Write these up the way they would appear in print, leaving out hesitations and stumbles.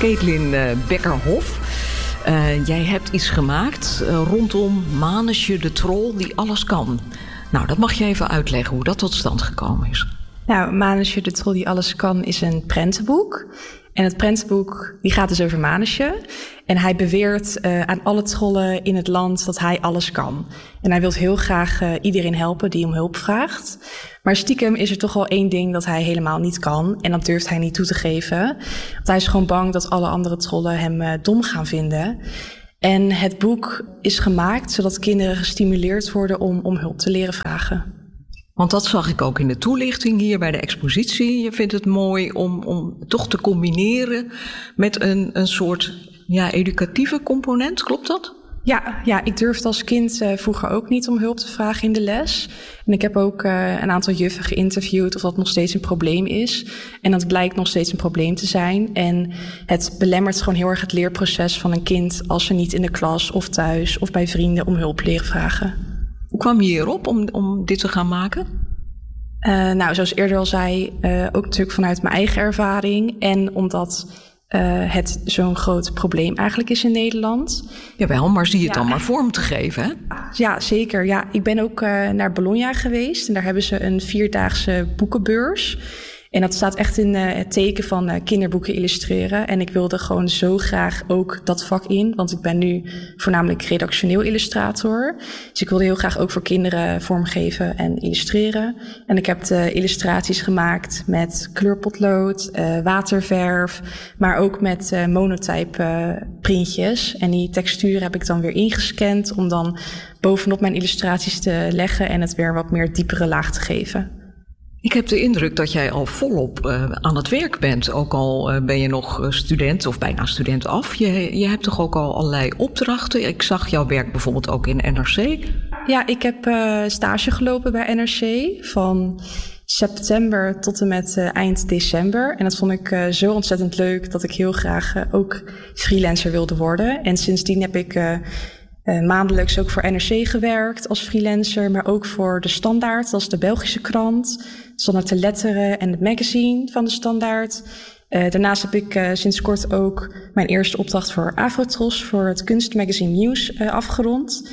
Caitlin Becker-Hoff. Jij hebt iets gemaakt rondom Manusje de Trol die alles kan. Nou, dat mag je even uitleggen hoe dat tot stand gekomen is. Nou, Manusje de Trol die alles kan is een prentenboek. En het prentenboek die gaat dus over Manusje. En hij beweert aan alle trollen in het land dat hij alles kan. En hij wil heel graag iedereen helpen die om hulp vraagt. Maar stiekem is er toch wel één ding dat hij helemaal niet kan. En dat durft hij niet toe te geven. Want hij is gewoon bang dat alle andere trollen hem dom gaan vinden. En het boek is gemaakt zodat kinderen gestimuleerd worden om hulp te leren vragen. Want dat zag ik ook in de toelichting hier bij de expositie. Je vindt het mooi om toch te combineren met een soort educatieve component. Klopt dat? Ja, ik durfde als kind vroeger ook niet om hulp te vragen in de les. En ik heb ook een aantal juffen geïnterviewd of dat nog steeds een probleem is. En dat blijkt nog steeds een probleem te zijn. En het belemmert gewoon heel erg het leerproces van een kind als ze niet in de klas of thuis of bij vrienden om hulp leren vragen. Hoe kwam je hierop om dit te gaan maken? Nou, zoals eerder al zei, ook natuurlijk vanuit mijn eigen ervaring. En omdat het zo'n groot probleem eigenlijk is in Nederland. Jawel, maar zie je het dan maar vorm te geven, hè? Ja, zeker. Ja, ik ben ook naar Bologna geweest. En daar hebben ze een 4-daagse boekenbeurs. En dat staat echt in het teken van kinderboeken illustreren. En ik wilde gewoon zo graag ook dat vak in. Want ik ben nu voornamelijk redactioneel illustrator. Dus ik wilde heel graag ook voor kinderen vormgeven en illustreren. En ik heb de illustraties gemaakt met kleurpotlood, waterverf. Maar ook met monotype printjes. En die texturen heb ik dan weer ingescand om dan bovenop mijn illustraties te leggen. En het weer wat meer diepere laag te geven. Ik heb de indruk dat jij al volop aan het werk bent. Ook al ben je nog student of bijna student af. Je hebt toch ook al allerlei opdrachten? Ik zag jouw werk bijvoorbeeld ook in NRC. Ja, ik heb stage gelopen bij NRC van september tot en met eind december. En dat vond ik zo ontzettend leuk dat ik heel graag ook freelancer wilde worden. En sindsdien heb ik maandelijks ook voor NRC gewerkt als freelancer, maar ook voor De Standaard, dat is de Belgische krant. Standaard de Letteren en het magazine van De Standaard. Daarnaast heb ik sinds kort ook mijn eerste opdracht voor Afrotros, voor het kunstmagazine Nieuws, afgerond.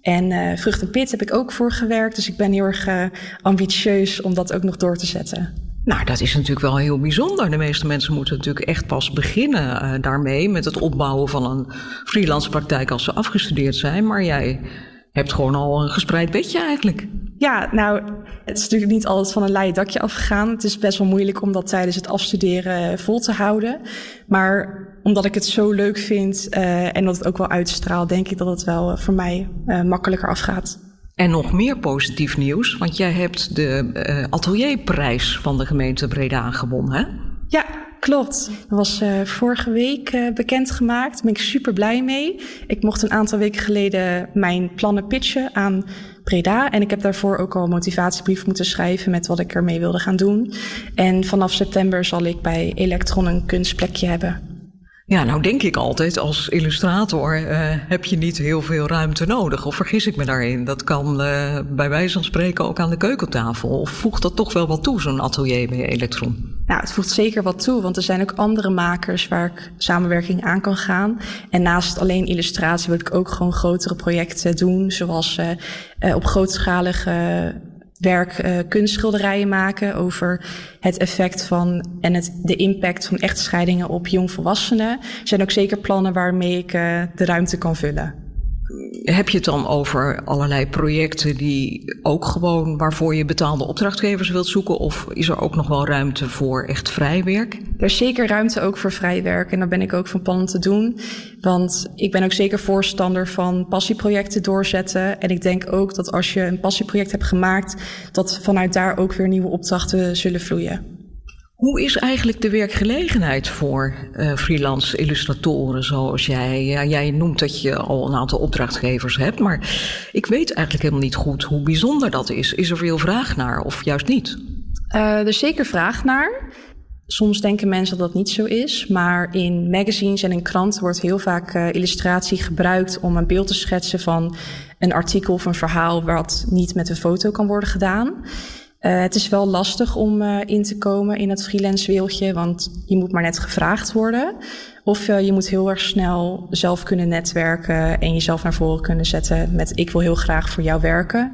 En Vrucht en Pit heb ik ook voor gewerkt, dus ik ben heel erg ambitieus om dat ook nog door te zetten. Nou, dat is natuurlijk wel heel bijzonder. De meeste mensen moeten natuurlijk echt pas beginnen daarmee met het opbouwen van een freelance praktijk als ze afgestudeerd zijn. Maar jij hebt gewoon al een gespreid bedje eigenlijk. Ja, nou, het is natuurlijk niet altijd van een leien dakje afgegaan. Het is best wel moeilijk om dat tijdens het afstuderen vol te houden. Maar omdat ik het zo leuk vind en dat het ook wel uitstraalt, denk ik dat het wel voor mij makkelijker afgaat. En nog meer positief nieuws, want jij hebt de atelierprijs van de gemeente Breda gewonnen, hè? Ja, klopt. Dat was vorige week bekendgemaakt. Daar ben ik super blij mee. Ik mocht een aantal weken geleden mijn plannen pitchen aan Breda. En ik heb daarvoor ook al een motivatiebrief moeten schrijven met wat ik ermee wilde gaan doen. En vanaf september zal ik bij Electron een kunstplekje hebben. Ja, nou denk ik altijd, als illustrator heb je niet heel veel ruimte nodig. Of vergis ik me daarin? Dat kan bij wijze van spreken ook aan de keukentafel. Of voegt dat toch wel wat toe, zo'n atelier bij Electron? Nou, het voegt zeker wat toe, want er zijn ook andere makers waar ik samenwerking aan kan gaan. En naast alleen illustratie wil ik ook gewoon grotere projecten doen, zoals op grootschalige werk kunstschilderijen maken over het effect van en de impact van echtscheidingen op jongvolwassenen. Er zijn ook zeker plannen waarmee ik de ruimte kan vullen. Heb je het dan over allerlei projecten die ook gewoon waarvoor je betaalde opdrachtgevers wilt zoeken? Of is er ook nog wel ruimte voor echt vrij werk? Er is zeker ruimte ook voor vrij werk en daar ben ik ook van plan te doen. Want ik ben ook zeker voorstander van passieprojecten doorzetten. En ik denk ook dat als je een passieproject hebt gemaakt, dat vanuit daar ook weer nieuwe opdrachten zullen vloeien. Hoe is eigenlijk de werkgelegenheid voor freelance illustratoren zoals jij? Ja, jij noemt dat je al een aantal opdrachtgevers hebt, maar ik weet eigenlijk helemaal niet goed hoe bijzonder dat is. Is er veel vraag naar of juist niet? Er is zeker vraag naar. Soms denken mensen dat dat niet zo is, maar in magazines en in kranten wordt heel vaak illustratie gebruikt om een beeld te schetsen van een artikel of een verhaal wat niet met een foto kan worden gedaan. Het is wel lastig om in te komen in het freelance wereldje, want je moet maar net gevraagd worden. Of je moet heel erg snel zelf kunnen netwerken en jezelf naar voren kunnen zetten met ik wil heel graag voor jou werken.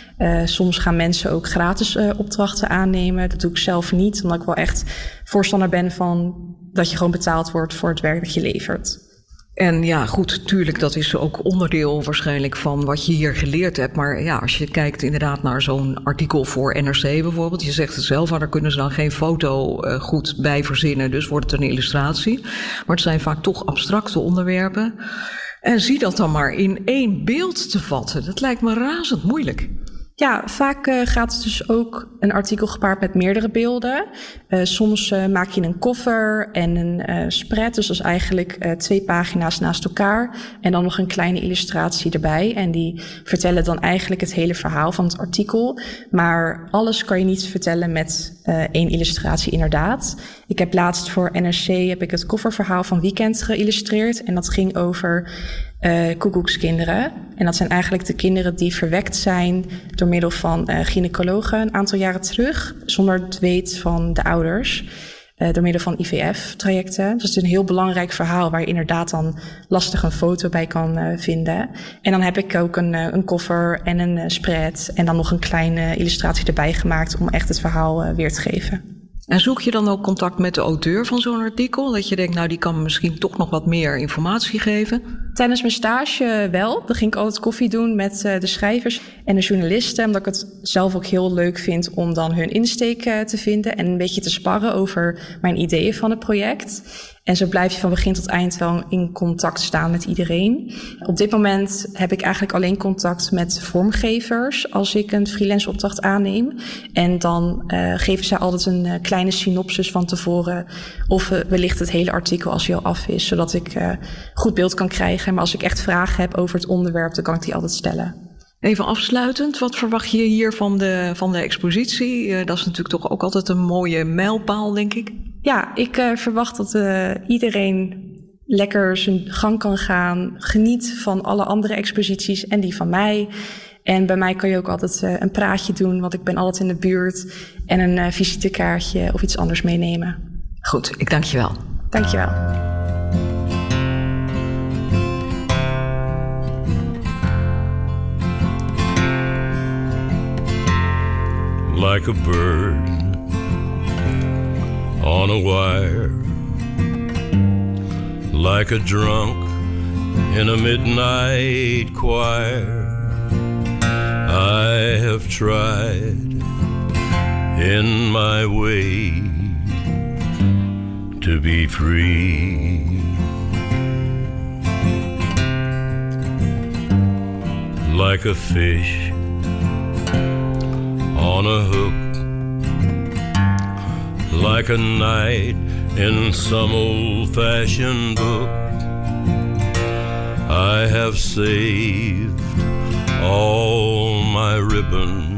Soms gaan mensen ook gratis opdrachten aannemen. Dat doe ik zelf niet, omdat ik wel echt voorstander ben van dat je gewoon betaald wordt voor het werk dat je levert. En ja, goed, tuurlijk, dat is ook onderdeel waarschijnlijk van wat je hier geleerd hebt. Maar ja, als je kijkt inderdaad naar zo'n artikel voor NRC bijvoorbeeld. Je zegt het zelf, daar kunnen ze dan geen foto goed bij verzinnen. Dus wordt het een illustratie. Maar het zijn vaak toch abstracte onderwerpen. En zie dat dan maar in 1 beeld te vatten. Dat lijkt me razend moeilijk. Ja, vaak gaat het dus ook een artikel gepaard met meerdere beelden. Soms maak je een cover en een spread. Dus dat is eigenlijk 2 pagina's naast elkaar. En dan nog een kleine illustratie erbij. En die vertellen dan eigenlijk het hele verhaal van het artikel. Maar alles kan je niet vertellen met 1 illustratie inderdaad. Ik heb laatst voor NRC het coververhaal van Weekend geïllustreerd. En dat ging over koekoekskinderen. En dat zijn eigenlijk de kinderen die verwekt zijn door middel van gynaecologen een aantal jaren terug, zonder het weet van de ouders, door middel van IVF-trajecten. Dus het is een heel belangrijk verhaal waar je inderdaad dan lastig een foto bij kan vinden. En dan heb ik ook een cover en een spread en dan nog een kleine illustratie erbij gemaakt om echt het verhaal weer te geven. En zoek je dan ook contact met de auteur van zo'n artikel? Dat je denkt, nou, die kan me misschien toch nog wat meer informatie geven? Tijdens mijn stage wel. Dan ging ik altijd koffie doen met de schrijvers en de journalisten. Omdat ik het zelf ook heel leuk vind om dan hun insteek te vinden. En een beetje te sparren over mijn ideeën van het project. En zo blijf je van begin tot eind wel in contact staan met iedereen. Op dit moment heb ik eigenlijk alleen contact met vormgevers als ik een freelance opdracht aanneem. En dan geven zij altijd een kleine synopsis van tevoren of wellicht het hele artikel als hij al af is. Zodat ik goed beeld kan krijgen. Maar als ik echt vragen heb over het onderwerp, dan kan ik die altijd stellen. Even afsluitend, wat verwacht je hier van de expositie? Dat is natuurlijk toch ook altijd een mooie mijlpaal, denk ik. Ja, ik verwacht dat iedereen lekker zijn gang kan gaan. Geniet van alle andere exposities en die van mij. En bij mij kan je ook altijd een praatje doen, want ik ben altijd in de buurt. En een visitekaartje of iets anders meenemen. Goed, ik dank je wel. Dank je wel. Like a bird on a wire, like a drunk in a midnight choir. I have tried in my way to be free. Like a fish on a hook, like a knight in some old-fashioned book. I have saved all my ribbons